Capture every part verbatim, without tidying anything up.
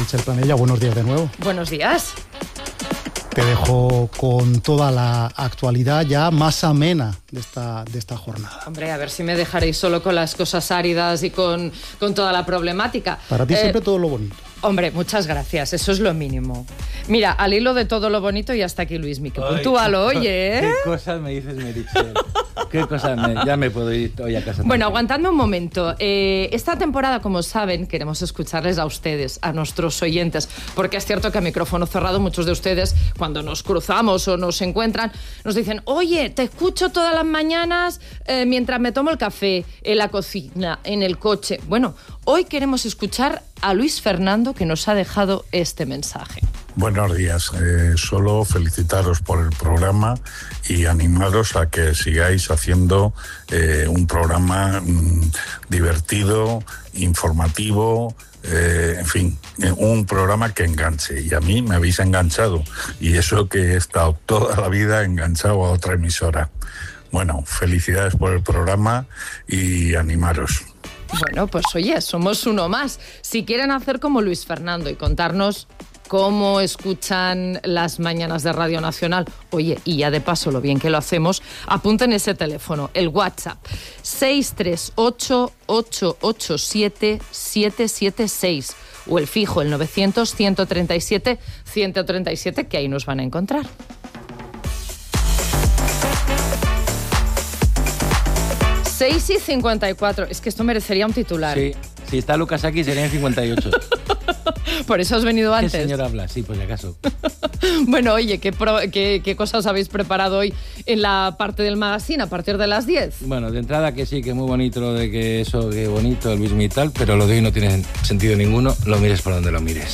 Meritxell Planella, buenos días de nuevo. Buenos días. Te dejo con toda la actualidad ya más amena de esta, de esta jornada. Hombre, a ver si me dejaréis solo con las cosas áridas y con, con toda la problemática. Para ti eh, siempre todo lo bonito. Hombre, muchas gracias, eso es lo mínimo. Mira, al hilo de todo lo bonito y hasta aquí Luismi, que puntúalo, oye, ¿eh? ¿Qué cosas me dices, Meritxell? ¿Qué cosas me...? Ya me puedo ir hoy a casa. Bueno, aguantadme un momento. Eh, esta temporada, como saben, queremos escucharles a ustedes, a nuestros oyentes, porque es cierto que a micrófono cerrado muchos de ustedes, cuando nos cruzamos o nos encuentran, nos dicen, oye, te escucho todas las mañanas eh, mientras me tomo el café, en la cocina, en el coche. Bueno, hoy queremos escuchar a Luis Fernando, que nos ha dejado este mensaje. Buenos días, eh, solo felicitaros por el programa y animaros a que sigáis haciendo eh, un programa mmm, divertido, informativo, eh, en fin, un programa que enganche, y a mí me habéis enganchado, y eso que he estado toda la vida enganchado a otra emisora. Bueno, felicidades por el programa y animaros. Bueno, pues oye, somos uno más. Si quieren hacer como Luis Fernando y contarnos cómo escuchan las mañanas de Radio Nacional, oye, y ya de paso lo bien que lo hacemos, apunten ese teléfono, el WhatsApp, seis tres ocho, ocho ocho siete, siete siete seis, o el fijo, el novecientos, ciento treinta y siete, ciento treinta y siete, que ahí nos van a encontrar. seis y cincuenta y cuatro. Es que esto merecería un titular. Sí, si está Lucas aquí serían cincuenta y ocho. Por eso has venido antes. ¿Qué señor habla? Sí, por si acaso. Bueno, oye, ¿qué, pro, qué, ¿qué cosas habéis preparado hoy en la parte del magazine a partir de las diez? Bueno, de entrada que sí, que muy bonito lo de que eso, que bonito el Luismi y tal, pero lo de hoy no tiene sentido ninguno, lo mires por donde lo mires.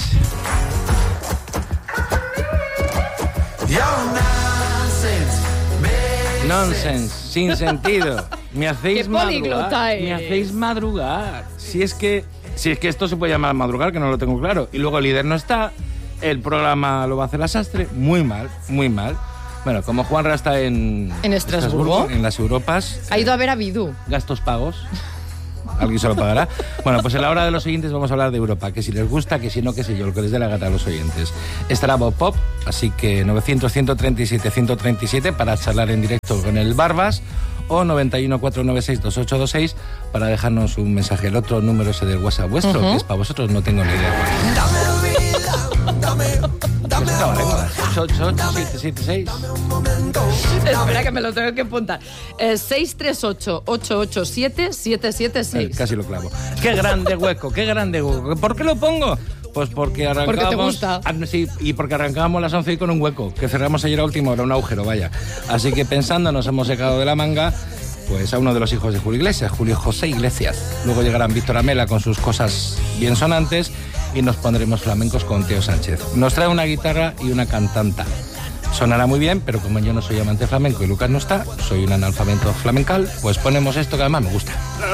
Nonsense, sin sentido. Me hacéis madrugar. Me hacéis madrugar. Si es que, si es que esto se puede llamar madrugar, que no lo tengo claro. Y luego el líder no está, el programa lo va a hacer la Sastre. Muy mal, muy mal. Bueno, como Juanra está en... ¿En Estrasburgo? Estrasburgo, en las Europas. Ha ido a ver a Bidú. Gastos pagos. Alguien se lo pagará. Bueno, pues en la hora de los oyentes vamos a hablar de Europa, que si les gusta, que si no, qué sé yo, lo que les dé la gata a los oyentes. Estará Bob Pop, así que novecientos, ciento treinta y siete, ciento treinta y siete para charlar en directo con el Barbas, o noventa y uno, cuatrocientos noventa y seis, veintiocho veintiséis para dejarnos un mensaje. El otro número es el del WhatsApp vuestro, uh-huh. que es para vosotros, no tengo ni idea. ocho ocho ocho, siete siete seis. Espera que me lo tengo que apuntar. Eh, seis tres ocho, ocho ocho siete, siete siete seis. Eh, casi lo clavo. Qué grande hueco, qué grande hueco. ¿Por qué lo pongo? Pues porque arrancamos... Porque te gusta. Ah, sí, y porque arrancábamos las once y con un hueco, que cerramos ayer a última hora, un agujero, vaya. Así que pensando, nos hemos secado de la manga pues a uno de los hijos de Julio Iglesias, Julio José Iglesias. Luego llegarán Víctor Amela con sus cosas bien sonantes y nos pondremos flamencos con Teo Sánchez. Nos trae una guitarra y una cantanta. Sonará muy bien, pero como yo no soy amante flamenco y Lucas no está, soy un analfabeto flamencal, pues ponemos esto que además me gusta.